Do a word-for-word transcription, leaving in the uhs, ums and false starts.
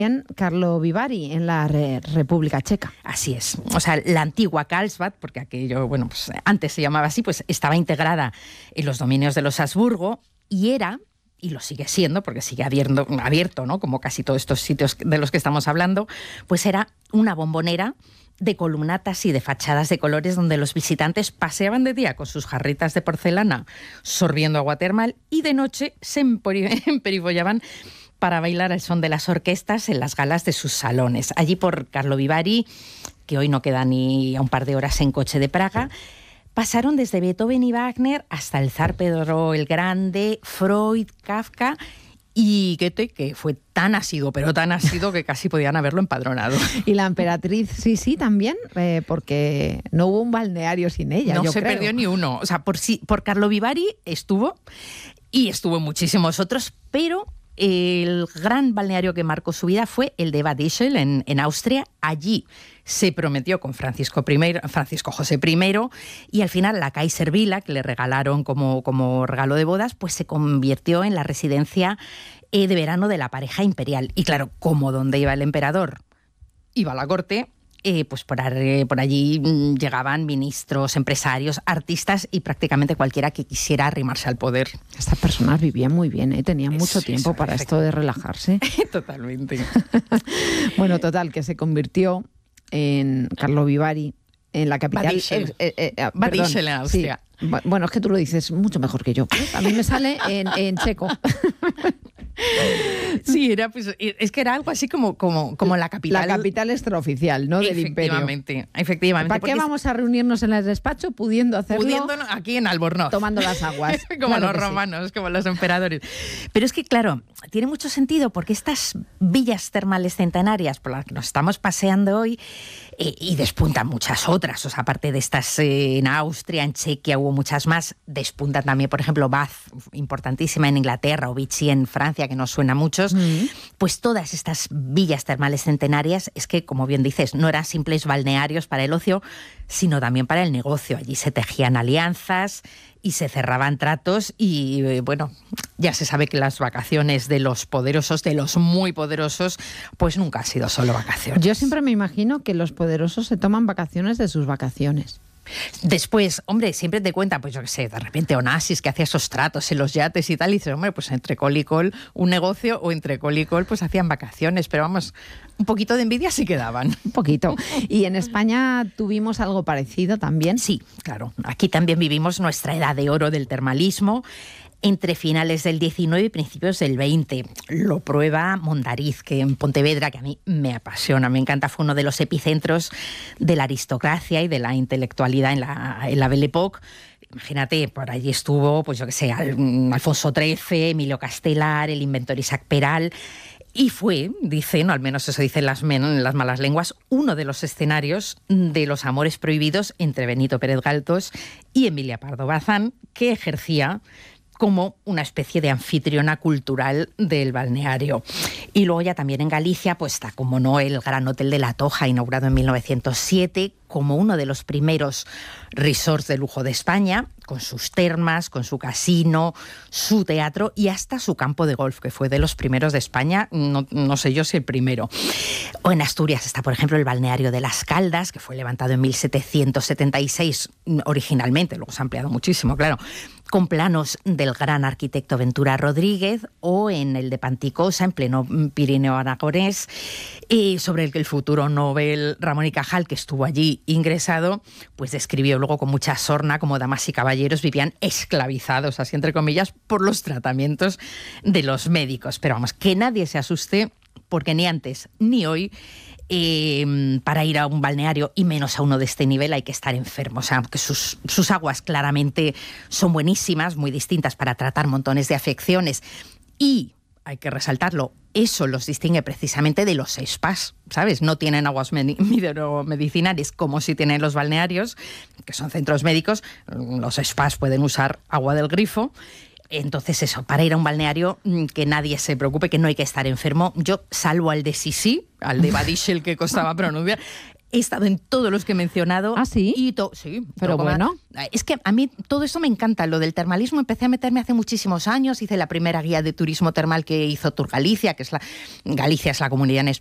Karlovy Vary, en la Re- República Checa. Así es. O sea, la antigua Karlsbad, porque aquello, bueno, pues antes se llamaba así, pues estaba integrada en los dominios de los Habsburgo y era, y lo sigue siendo, porque sigue abierto, abierto, ¿no? Como casi todos estos sitios de los que estamos hablando, pues era una bombonera de columnatas y de fachadas de colores donde los visitantes paseaban de día con sus jarritas de porcelana sorbiendo agua termal y de noche se empori- emperifollaban para bailar al son de las orquestas en las galas de sus salones. Allí por Karlovy Vary, que hoy no queda ni a un par de horas en coche de Praga, pasaron desde Beethoven y Wagner hasta el zar Pedro el Grande, Freud, Kafka y Goethe, que fue tan asiduo, pero tan asiduo que casi podían haberlo empadronado. Y la emperatriz Sisi también, eh, porque no hubo un balneario sin ella, No yo se creo. perdió ni uno. O sea, por, si, por Karlovy Vary estuvo y estuvo en muchísimos otros, pero el gran balneario que marcó su vida fue el de Bad Ischl, en, en Austria. Allí se prometió con Francisco, I, Francisco José I y al final la Kaiser Villa, que le regalaron como, como regalo de bodas, pues se convirtió en la residencia eh, de verano de la pareja imperial. Y claro, como donde iba el emperador, iba la corte, Eh, pues por, ar- por allí mm, llegaban ministros, empresarios, artistas y prácticamente cualquiera que quisiera arrimarse al poder. Estas personas vivían muy bien, ¿eh? Tenían mucho Eso, tiempo eso, para efecto. esto de relajarse. Totalmente. Bueno, total, que se convirtió en Karlovy Vary, en la capital. Bad Ischl. eh, eh, eh, Bad perdón, Ischl, en Austria. sí. Bueno, es que tú lo dices mucho mejor que yo. A mí me sale en, en checo. Sí, era pues es que era algo así como, como, como la capital. La capital extraoficial, ¿no? Del imperio. Efectivamente, efectivamente. ¿Para qué porque vamos a reunirnos en el despacho pudiendo hacerlo? pudiendo aquí en Albornoz. Tomando las aguas. Como Claro los que sí. romanos, como los emperadores. Pero es que, claro, tiene mucho sentido porque estas villas termales centenarias por las que nos estamos paseando hoy, eh, y despuntan muchas otras, o sea, aparte de estas eh, en Austria, en Chequia hubo muchas más, despuntan también, por ejemplo, Bath, importantísima en Inglaterra, o Vichy en Francia, que nos suena a muchos, mm. Pues todas estas villas termales centenarias, es que, como bien dices, no eran simples balnearios para el ocio, sino también para el negocio. Allí se tejían alianzas y se cerraban tratos y, eh, bueno, ya se sabe que las vacaciones de los poderosos, de los muy poderosos, pues nunca ha sido solo vacaciones. Yo siempre me imagino que los poderosos se toman vacaciones de sus vacaciones. Después, hombre, siempre te cuentan, pues yo qué sé, de repente Onassis que hacía esos tratos en los yates y tal, y dices, hombre, pues entre col y col un negocio, o entre col y col pues hacían vacaciones, pero vamos, un poquito de envidia sí quedaban. Un poquito. ¿Y en España tuvimos algo parecido también? Sí, claro. Aquí también vivimos nuestra edad de oro del termalismo, entre finales del diecinueve y principios del veinte. Lo prueba Mondariz, que en Pontevedra, que a mí me apasiona, me encanta, fue uno de los epicentros de la aristocracia y de la intelectualidad en la, en la Belle Époque. Imagínate, por allí estuvo, pues yo qué sé, Alfonso trece, Emilio Castelar, el inventor Isaac Peral. Y fue, dicen, o al menos eso dicen las, men, las malas lenguas, uno de los escenarios de los amores prohibidos entre Benito Pérez Galdós y Emilia Pardo Bazán, que ejercía como una especie de anfitriona cultural del balneario. Y luego ya también en Galicia, pues está, como no, el Gran Hotel de la Toja, inaugurado en mil novecientos siete, como uno de los primeros resorts de lujo de España, con sus termas, con su casino, su teatro y hasta su campo de golf, que fue de los primeros de España, no, no sé yo si el primero. O en Asturias está, por ejemplo, el balneario de Las Caldas, que fue levantado en mil setecientos setenta y seis originalmente, luego se ha ampliado muchísimo, claro, con planos del gran arquitecto Ventura Rodríguez, o en el de Panticosa, en pleno Pirineo aragonés, y sobre el que el futuro Nobel Ramón y Cajal, que estuvo allí ingresado, pues describió luego con mucha sorna cómo damas y caballeros vivían esclavizados, así entre comillas, por los tratamientos de los médicos. Pero vamos, que nadie se asuste, porque ni antes ni hoy Eh, para ir a un balneario, y menos a uno de este nivel, hay que estar enfermo. O sea, que sus, sus aguas claramente son buenísimas, muy distintas para tratar montones de afecciones. Y, hay que resaltarlo, eso los distingue precisamente de los spas, ¿sabes? No tienen aguas medicinales como si tienen los balnearios, que son centros médicos. Los spas pueden usar agua del grifo. Entonces eso, para ir a un balneario, que nadie se preocupe, que no hay que estar enfermo. Yo, salvo al de Sisi, al de Bad Ischl, que costaba pronunciar, He estado en todos los que he mencionado. ¿Ah, sí? Y to- sí. Pero todo bueno. más. Es que a mí todo eso me encanta. Lo del termalismo empecé a meterme hace muchísimos años. Hice la primera guía de turismo termal que hizo Tour Galicia, que es la... Galicia es la comunidad en España